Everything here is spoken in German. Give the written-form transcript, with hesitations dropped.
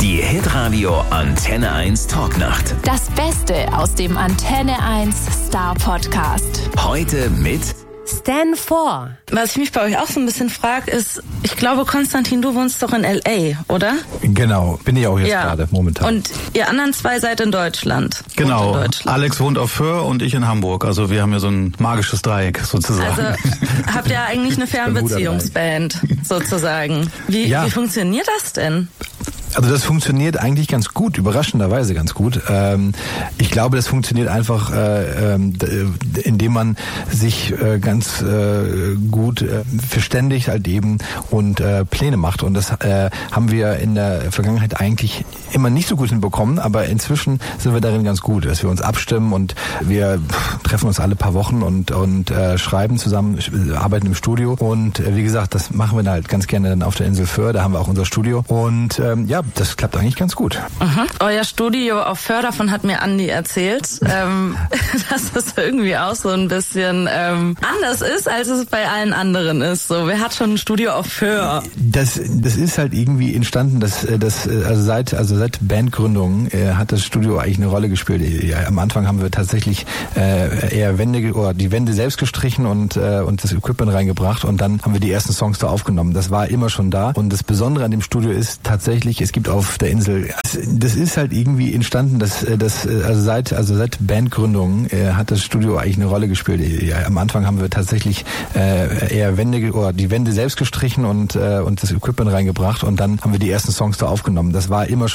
Die Hitradio Antenne 1 Talknacht. Das Beste aus dem Antenne 1 Star Podcast. Heute mit Stan 4. Was ich mich bei euch auch so ein bisschen frage, ist, ich glaube, Konstantin, du wohnst doch in L.A., oder? Genau, bin ich auch jetzt gerade, momentan. Und ihr anderen zwei seid in Deutschland. Genau, in Deutschland. Alex wohnt auf Föhr und ich in Hamburg. Also wir haben ja so ein magisches Dreieck sozusagen. Also habt ihr eigentlich eine Fernbeziehungsband sozusagen. Wie funktioniert das denn? Also das funktioniert eigentlich ganz gut, überraschenderweise ganz gut. Ich glaube, das funktioniert einfach, indem man sich ganz gut verständigt halt eben und Pläne macht. Und das haben wir in der Vergangenheit eigentlich immer nicht so gut hinbekommen, aber inzwischen sind wir darin ganz gut, dass wir uns abstimmen und wir treffen uns alle paar Wochen und schreiben zusammen, arbeiten im Studio. Und wie gesagt, das machen wir halt ganz gerne dann auf der Insel Föhr, da haben wir auch unser Studio. Und das klappt eigentlich ganz gut. Mhm. Euer Studio auf Föhr, davon hat mir Andi erzählt, dass das irgendwie auch so ein bisschen anders ist, als es bei allen anderen ist. So, wer hat schon ein Studio auf Föhr? Das ist halt irgendwie entstanden, seit Bandgründung hat das Studio eigentlich eine Rolle gespielt. Ja, am Anfang haben wir tatsächlich eher die Wände selbst gestrichen und das Equipment reingebracht und dann haben wir die ersten Songs da aufgenommen. Das war immer schon da und das Besondere an dem Studio ist tatsächlich, es gibt auf der Insel, das ist halt irgendwie entstanden, seit Bandgründung hat das Studio eigentlich eine Rolle gespielt. Ja, am Anfang haben wir tatsächlich eher die Wände selbst gestrichen und das Equipment reingebracht und dann haben wir die ersten Songs da aufgenommen. Das war immer schon